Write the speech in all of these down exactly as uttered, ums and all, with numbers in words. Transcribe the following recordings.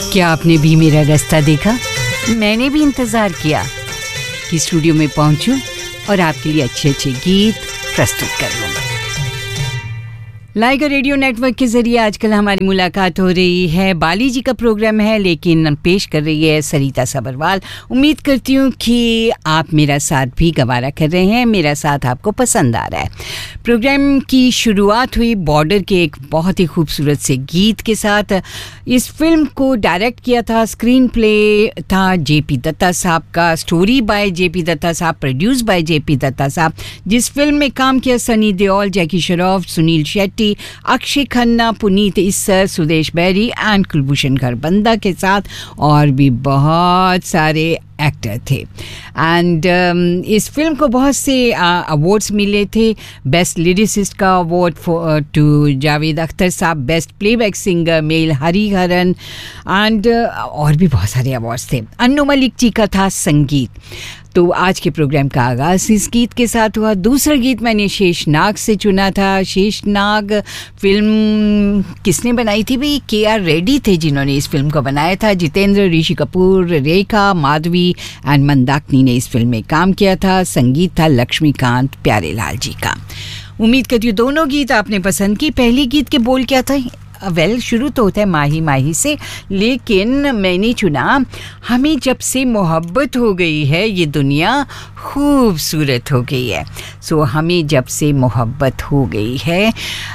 क्या आपने भी मेरा रास्ता देखा? मैंने भी इंतज़ार किया कि स्टूडियो में पहुंचूं और आपके लिए अच्छे अच्छे गीत प्रस्तुत करूं। लाइका रेडियो नेटवर्क के ज़रिए आजकल हमारी मुलाकात हो रही है। बाली जी का प्रोग्राम है, लेकिन पेश कर रही है सरिता सबरवाल। उम्मीद करती हूँ कि आप मेरा साथ भी गवारा कर रहे हैं, मेरा साथ आपको पसंद आ रहा है। प्रोग्राम की शुरुआत हुई बॉर्डर के एक बहुत ही खूबसूरत से गीत के साथ। इस फिल्म को डायरेक्ट किया था, स्क्रीन प्ले था जेपी दत्ता साहब का, स्टोरी बाय जेपी दत्ता साहब, प्रोड्यूस बाय जेपी दत्ता साहब। जिस फिल्म में काम किया सनी देओल, जैकी श्रॉफ, सुनील शेट्टी, अक्षय खन्ना, पुनीत इस्सर, सुदेश बैरी एंड कुलभूषण खरबंदा के साथ और भी बहुत सारे एक्टर थे। एंड um, इस फिल्म को बहुत से अवार्ड्स uh, मिले थे। बेस्ट लिरिसिस्ट का award for to Javed Akhtar साहब, best playback singer male Hariharan and uh, और भी बहुत सारे अवार्ड्स थे। अन्नू मलिक जी का था संगीत। तो आज के प्रोग्राम का आगाज़ इस गीत के साथ हुआ। दूसरा गीत मैंने शेषनाग से चुना था। शेषनाग फिल्म किसने बनाई थी भाई? के आर रेड्डी थे जिन्होंने इस फिल्म को बनाया था। जितेंद्र, ऋषि कपूर, रेखा, माधवी एंड मंदाकिनी ने इस फिल्म में काम किया था। संगीत था लक्ष्मीकांत प्यारेलाल जी का। उम्मीद करती हूँ दोनों गीत आपने पसंद की। पहली गीत के बोल क्या था? वेल well, शुरू तो होता है माही माही से, लेकिन मैंने चुना हमें जब से मोहब्बत हो गई है ये दुनिया खूबसूरत हो गई है। सो so, हमें जब से मोहब्बत हो गई है।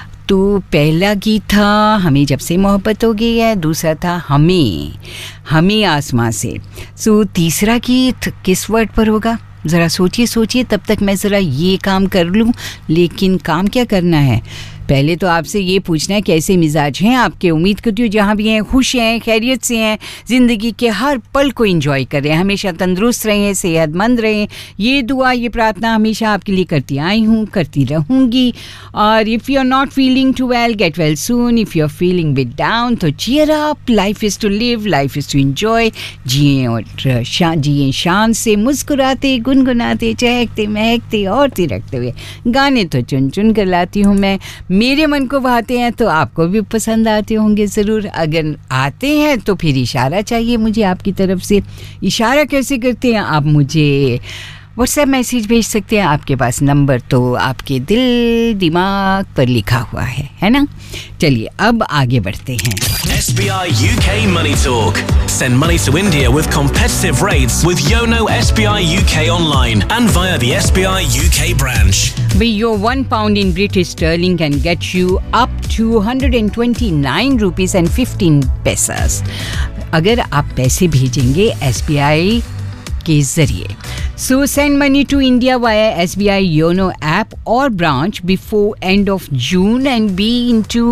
तो पहला गीत था हमें जब से मोहब्बत हो गई है, दूसरा था हमें हमें आसमां से। सो so, तीसरा गीत किस वर्ड पर होगा? ज़रा सोचिए सोचिए, तब तक मैं ज़रा ये काम कर लूँ। लेकिन काम क्या करना है? पहले तो आपसे ये पूछना है कैसे मिजाज हैं आपके। उम्मीद करती हूँ जहाँ भी हैं खुश हैं, खैरियत से हैं, ज़िंदगी के हर पल को एंजॉय करें, हमेशा तंदुरुस्त रहें, सेहतमंद रहें। ये दुआ, ये प्रार्थना हमेशा आपके लिए करती आई हूँ, करती रहूँगी। और if you are not feeling to well, get well soon. If you are feeling bit down, तो cheer up. Life is to live, life is to enjoy. जिए और शा जिए शान से, मुस्कुराते, गुनगुनाते, चहकते, महकते और तिरकते हुए। गाने तो चुन चुन कर लाती हूँ मैं, मेरे मन को भाते हैं, तो आपको भी पसंद आते होंगे ज़रूर। अगर आते हैं तो फिर इशारा चाहिए मुझे आपकी तरफ से। इशारा कैसे करते हैं? आप मुझे व्हाट्सएप मैसेज भेज सकते हैं। आपके पास नंबर तो आपके दिल दिमाग पर लिखा हुआ है, है ना? चलिए अब आगे बढ़ते हैं। S B I U K Money Talk. Send money to India with competitive rates with Yono S B I U K online and via the S B I U K branch. Your one pound in British sterling can get you up to one hundred twenty-nine rupees and fifteen pesos. अगर आप पैसे भेजेंगे S B I के जरिए। So send money to India via S B I Yono app or branch before end of June and be into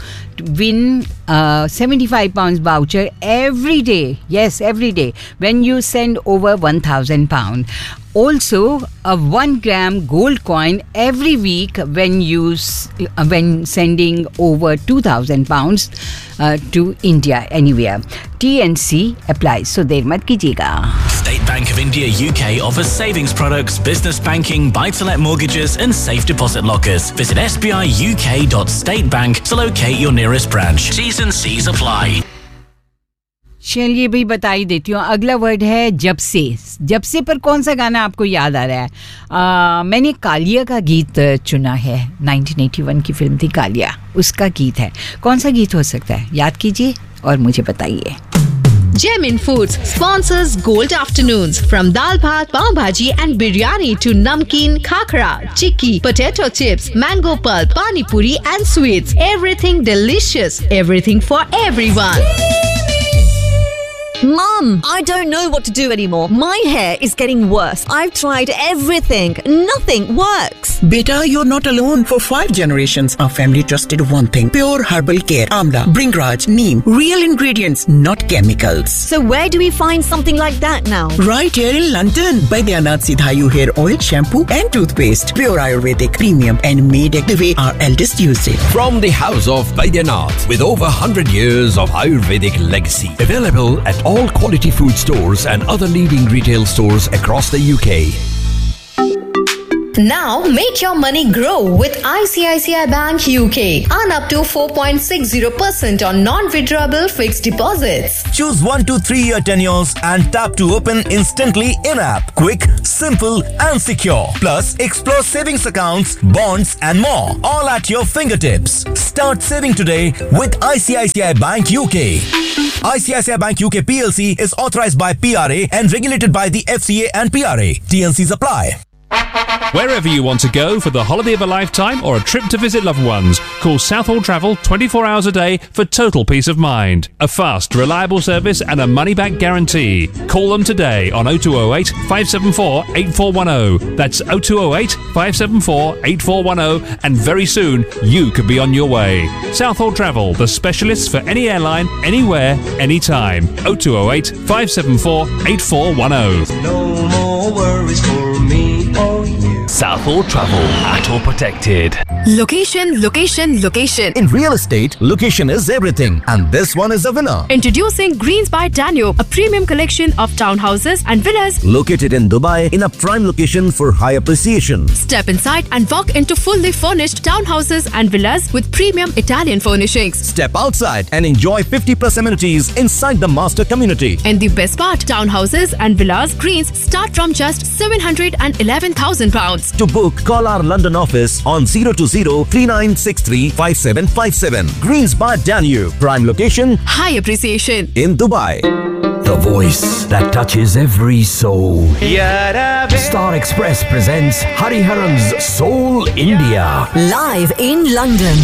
win uh, seventy-five pounds voucher every day. Yes, every day when you send over one thousand pound. Also, a one gram gold coin every week when you s- uh, when sending over two thousand pounds uh, to India anywhere. T and C applies. So देर मत कीजिएगा. State Bank of India U K offers savings products, business banking, buy-to-let mortgages and safe deposit lockers. Visit s b i u k dot state bank to locate your nearest branch. T's and C's apply. चलिए भाई बता ही देती हूँ। अगला word है जब से। जब से पर कौन सा गाना आपको याद आ रहा है? आ, मैंने कालिया का गीत चुना है। नाइनटीन एटी वन की फिल्म थी कालिया, उसका गीत है। कौन सा गीत हो सकता है? याद कीजिए और मुझे बताइए। Gemin Foods sponsors Gold Afternoons. From dal bhat, pav bhaji and biryani to namkeen, khakra, chikki, potato chips, mango pulp, pani puri and sweets. Everything delicious. Everything for everyone. Mom, I don't know what to do anymore. My hair is getting worse. I've tried everything. Nothing works. Beta, you're not alone. For five generations, our family trusted one thing. Pure herbal care. Amla, Bringraj, Neem. Real ingredients, not chemicals. So where do we find something like that now? Right here in London. Baidyanath Sidhayu Hair Oil, Shampoo and Toothpaste. Pure Ayurvedic, premium and made the way our eldest used it. From the house of Baidyanath, with over one hundred years of Ayurvedic legacy. Available at all quality food stores and other leading retail stores across the U K. Now make your money grow with I C I C I Bank U K. Earn up to four point six zero percent on non-withdrawable fixed deposits. Choose one to three year tenures and tap to open instantly in-app. Quick, simple and secure. Plus, explore savings accounts, bonds and more. All at your fingertips. Start saving today with I C I C I Bank U K. I C I C I Bank U K P L C is authorized by P R A and regulated by the F C A and P R A. T N Cs apply. Wherever you want to go for the holiday of a lifetime or a trip to visit loved ones, call Southall Travel twenty-four hours a day for total peace of mind. A fast, reliable service and a money-back guarantee. Call them today on oh two oh eight, five seven four, eight four one oh. That's oh two oh eight, five seven four, eight four one oh, and very soon you could be on your way. Southall Travel, the specialists for any airline, anywhere, anytime. oh two oh eight, five seven four, eight four one oh. No more worries for me or you. Southall Travel, at or protected. Location, location, location. In real estate, location is everything, and this one is a winner. Introducing Greens by Danube, a premium collection of townhouses and villas Located in Dubai in a prime location for high appreciation. Step inside and walk into fully furnished townhouses and villas with premium Italian furnishings. Step outside and enjoy fifty plus amenities inside the master community. And the best part, townhouses and villas Greens start from just seven hundred eleven thousand pounds. To book, call our London office on zero two zero, three nine six three, five seven five seven. Greens by Danube, prime location, High appreciation. in Dubai. The voice that touches every soul. Star Express presents Hariharan's Soul India. Live in London.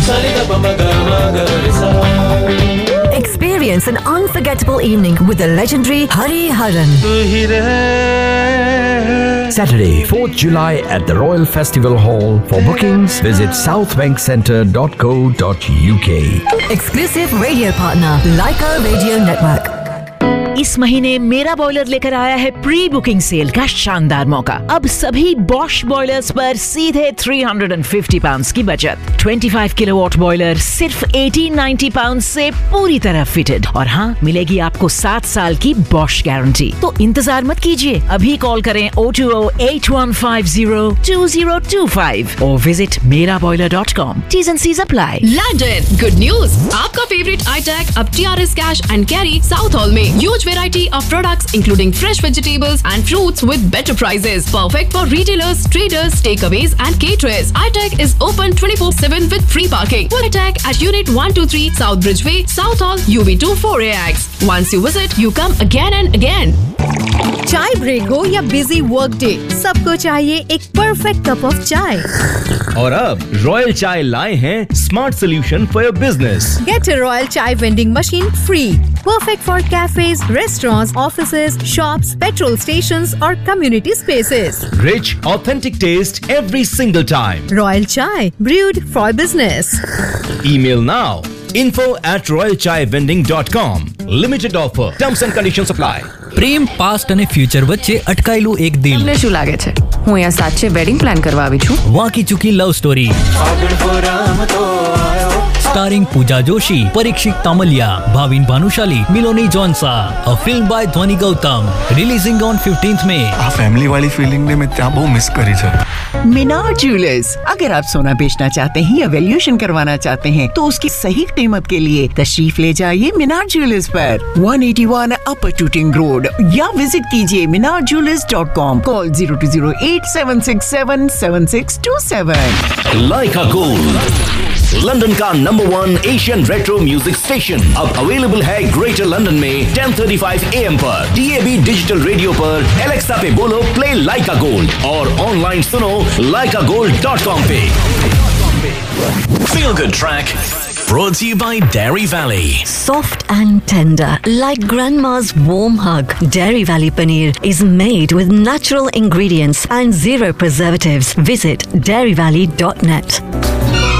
Experience an unforgettable evening with the legendary Hari Haran. Saturday, fourth July at the Royal Festival Hall. For bookings, visit southbankcentre dot co dot u k. Exclusive radio partner, Leica Radio Network. इस महीने मेरा boiler लेकर आया है pre booking cell का शानदार मौका। अब सभी बॉश बॉयलर्स पर सीधे तीन सौ पचास पाउंड्स की बचत। पच्चीस किलोवाट बॉयलर सिर्फ अठारह सौ नब्बे पाउंड्स से पूरी तरह फिटेड, और हाँ, मिलेगी आपको सात साल की बॉश गारंटी। तो इंतजार मत कीजिए, अभी कॉल करें oh two oh, eight one five zero, two zero two five और विजिट मेरा boiler dot com. T's and C's apply. London, good news! आपका फेवरेट I TAG अब T R S Cash and Carry South Hall में huge variety of products including fresh vegetables and fruits with better prices. Perfect for retailers, traders, takeaways and caterers. I TAG is open twenty-four seven with free parking. Full I TAG at Unit one two three South Bridgeway, South Hall, U B two four A X. Once you visit, you come again and again. चाय break हो या busy work day, सबको चाहिए एक perfect cup of चाय। और अब royal चाय लाए हैं smart solution for your business. Get a Royal Chai vending machine free. Perfect for cafes, restaurants, offices, shops, petrol stations or community spaces. Rich, authentic taste every single time. Royal Chai, brewed for business. Email now. info at royal chai vending dot com. Limited offer. Terms and conditions apply. Prem past અને future વચ્ચે અટકાયેલું એક દિલ. તમને શું લાગે છે હું અહીંયા સાચે વેડિંગ પ્લાન કરવા આવી છું? વાંકી ચૂકી love story starring Pooja Joshi, Parikshit Tamalia, Bhavin Bhanushali, Miloni Jonsa. A film by Dhwani Gautam. Releasing on fifteenth May. આ ફેમિલી વાળી ફીલિંગ ને મેં ત્યાં બહુ મિસ કરી છે. मीनार ज्वेलर्स, अगर आप सोना बेचना चाहते हैं या वैल्यूएशन करवाना चाहते हैं तो उसकी सही कीमत के लिए तशरीफ ले जाइए मीनार ज्वेलर्स पर one eighty-one अपर टूटिंग रोड या विजिट कीजिए मीनार jewellers dot com. Call zero two zero eight seven six seven seven six two seven। Leica Gold, London का number one Asian retro music station, अब अवेलेबल है greater London में ten thirty-five A M पर, D A B digital radio पर, Alexa पे बोलो play लाइका gold और online सुनो लाइका गोल्ड डॉट कॉम पे। Feel Good Track brought to you by Dairy Valley. Soft and tender, like grandma's warm hug. Dairy Valley Paneer is made with natural ingredients and zero preservatives. Visit dairy valley dot net.